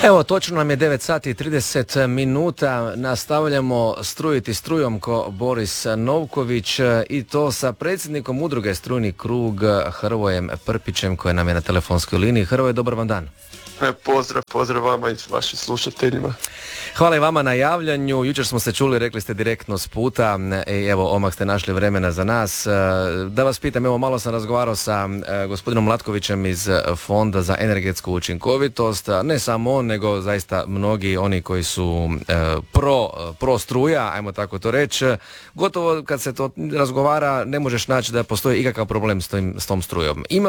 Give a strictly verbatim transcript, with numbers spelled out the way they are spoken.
Evo, točno nam je devet sati i trideset minuta, nastavljamo strujiti strujom ko Boris Novković i to sa predsjednikom udruge Strujni krug Hrvojem Prpićem koji nam je na telefonskoj liniji. Hrvoje, dobar vam dan. Pozdrav, pozdrav vama i vašim slušateljima. Hvala i vama na javljanju. Jučer smo se čuli, rekli ste direktno s puta i evo, omak ste našli vremena za nas. Da vas pitam, evo, malo sam razgovarao sa gospodinom Latkovićem iz Fonda za energetsku učinkovitost. Ne samo on, nego zaista mnogi oni koji su pro, pro struja, ajmo tako to reći. Gotovo kad se to razgovara ne možeš naći da postoji ikakav problem s, tim, s tom strujom. Ima